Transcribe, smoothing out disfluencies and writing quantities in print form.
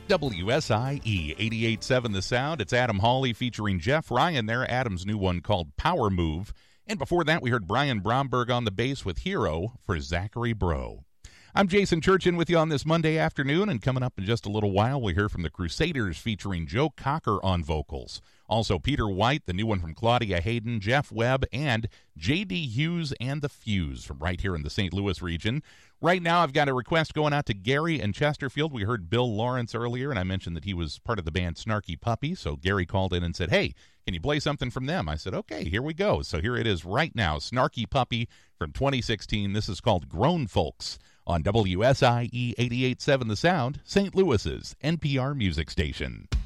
WSIE 88.7 The Sound. It's Adam Hawley featuring Jeff Ryan there. Adam's new one called Power Move. And before that, we heard Brian Bromberg on the bass with Hero for Zachary Bro. I'm Jason Churchin with you on this Monday afternoon, and coming up in just a little while, we hear from the Crusaders featuring Joe Cocker on vocals. Also, Peter White, the new one from Claudia Hayden, Jeff Webb, and J.D. Hughes and the Fuse from right here in the St. Louis region. Right now, I've got a request going out to Gary and Chesterfield. We heard Bill Lawrence earlier, and I mentioned that he was part of the band Snarky Puppy, so Gary called in and said, hey, can you play something from them? I said, okay, here we go. So here it is right now, Snarky Puppy from 2016. This is called Grown Folks on WSIE 88.7 The Sound, St. Louis's NPR music station.